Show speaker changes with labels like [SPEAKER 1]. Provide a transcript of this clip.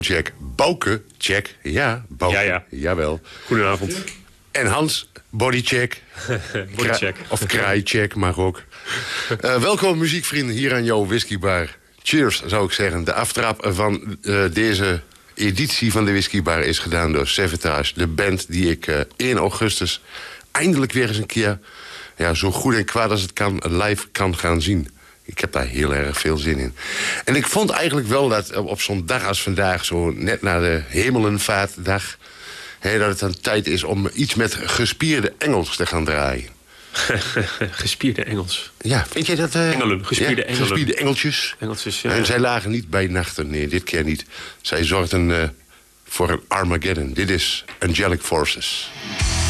[SPEAKER 1] Check. Bouke, check. Ja, Bouke.
[SPEAKER 2] Ja.
[SPEAKER 1] Jawel.
[SPEAKER 2] Goedenavond.
[SPEAKER 1] En Hans, bodycheck.
[SPEAKER 2] Bodycheck.
[SPEAKER 1] Of kraaicheck mag ook. Welkom muziekvrienden hier aan jouw whiskybar. Cheers, zou ik zeggen. De aftrap van deze editie van de whiskybar is gedaan door Savatage. De band die ik 1 augustus eindelijk weer eens een keer... zo goed en kwaad als het kan, live kan gaan zien. Ik heb daar heel erg veel zin in. En ik vond eigenlijk wel dat op zo'n dag als vandaag... zo net na de hemelenvaartdag... dat het dan tijd is om iets met gespierde Engels te gaan draaien.
[SPEAKER 2] Gespierde Engels.
[SPEAKER 1] Ja, vind jij dat...
[SPEAKER 2] Engelen, gespierde engelen.
[SPEAKER 1] Gespierde engeltjes.
[SPEAKER 2] Engeltjes, ja.
[SPEAKER 1] En zij lagen niet bij nachten, nee, dit keer niet. Zij zorgden voor een Armageddon. Dit is Angelic Forces.